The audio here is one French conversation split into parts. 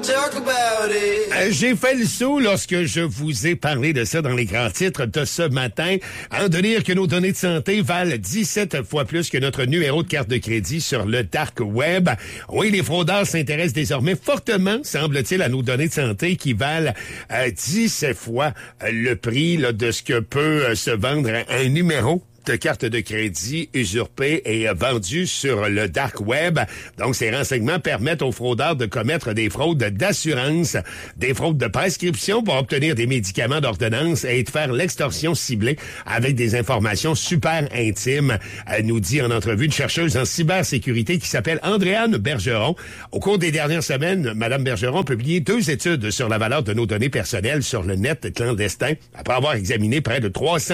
talk about it. J'ai fait le saut lorsque je vous ai parlé de ça dans les grands titres de ce matin, de dire que nos données de santé valent 17 fois plus que notre numéro de carte de crédit sur le dark web. Oui, les fraudeurs s'intéressent désormais fortement, semble-t-il, à nos données de santé qui valent 17 fois le prix là, de ce que peut se vendre un numéro de carte de crédit usurpée et vendue sur le dark web. Donc, ces renseignements permettent aux fraudeurs de commettre des fraudes d'assurance, des fraudes de prescription pour obtenir des médicaments d'ordonnance et de faire l'extorsion ciblée avec des informations super intimes, nous dit en entrevue une chercheuse en cybersécurité qui s'appelle Andréane Bergeron. Au cours des dernières semaines, Mme Bergeron a publié 2 études sur la valeur de nos données personnelles sur le net clandestin, après avoir examiné près de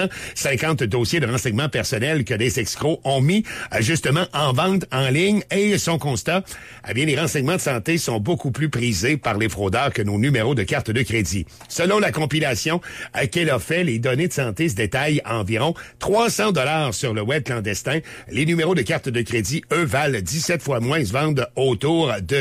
350 dossiers de renseignements personnels que des escrocs ont mis justement en vente en ligne. Et son constat, eh bien, les renseignements de santé sont beaucoup plus prisés par les fraudeurs que nos numéros de carte de crédit. Selon la compilation qu'elle a fait, les données de santé se détaillent à environ 300 $ sur le web clandestin. Les numéros de carte de crédit, eux, valent 17 fois moins, ils se vendent autour de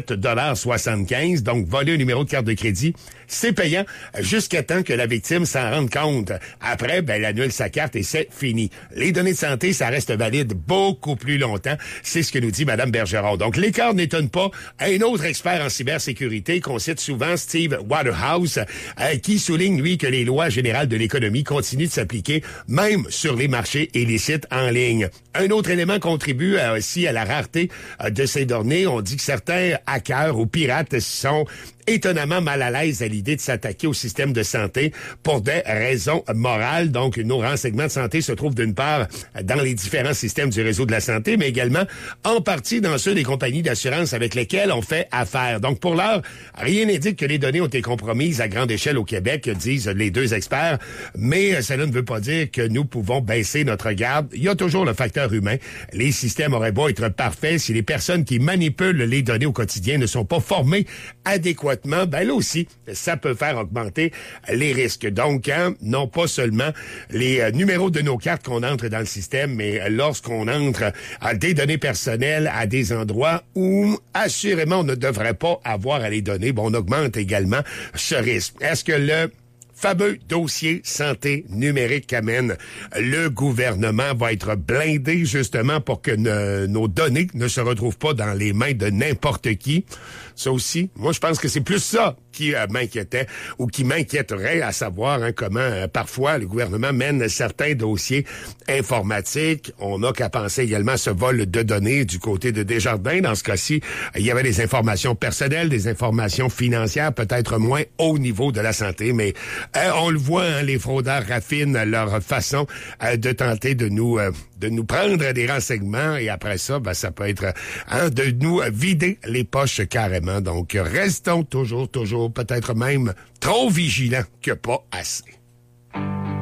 17,75 $. Donc, voler un numéro de carte de crédit, c'est payant jusqu'à temps que la victime s'en rende compte. Après, ben, elle annule sa carte et c'est fini. Les données de santé, ça reste valide beaucoup plus longtemps. C'est ce que nous dit Mme Bergeron. Donc, l'écart n'étonne pas. Un autre expert en cybersécurité qu'on cite souvent, Steve Waterhouse, qui souligne, lui, que les lois générales de l'économie continuent de s'appliquer même sur les marchés illicites en ligne. Un autre élément contribue aussi à la rareté de ces données. On dit que certains hackers ou pirates sont étonnamment mal à l'aise à l'idée de s'attaquer au système de santé pour des raisons morales. Donc, nos renseignements de santé se trouvent d'une part dans les différents systèmes du réseau de la santé, mais également en partie dans ceux des compagnies d'assurance avec lesquelles on fait affaire. Donc, pour l'heure, rien n'indique que les données ont été compromises à grande échelle au Québec, disent les 2 experts, mais cela ne veut pas dire que nous pouvons baisser notre garde. Il y a toujours le facteur humain. Les systèmes auraient beau être parfaits si les personnes qui manipulent les données au quotidien ne sont pas formées adéquatement. Ben là aussi, ça peut faire augmenter les risques. Donc, non pas seulement les numéros de nos cartes qu'on entre dans le système, mais lorsqu'on entre à des données personnelles à des endroits où, assurément, on ne devrait pas avoir à les donner, bon, on augmente également ce risque. Est-ce que le fameux dossier santé numérique qu'amène le gouvernement va être blindé justement pour que nos données ne se retrouvent pas dans les mains de n'importe qui? Ça aussi, moi je pense que c'est plus ça qui m'inquiétait ou qui m'inquiéterait, à savoir comment parfois le gouvernement mène certains dossiers informatiques. On n'a qu'à penser également à ce vol de données du côté de Desjardins. Dans ce cas-ci, il y avait des informations personnelles, des informations financières, peut-être moins au niveau de la santé, mais on le voit, les fraudeurs raffinent leur façon de tenter de nous prendre des renseignements et après ça, ben, ça peut être de nous vider les poches carrément. Donc, restons toujours, peut-être même trop vigilants que pas assez.